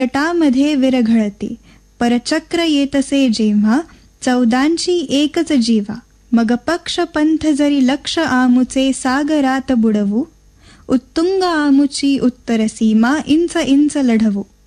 तटामध्ये विरघळते. परचक्र येतसे जेव्हा, 14ची एकच जीवा. मग पक्ष पंथ जरी लक्ष आमुचे, सागरात बुडवू. उत्तुंग आमुची उत्तर सीमा, इंच इंच लढवू.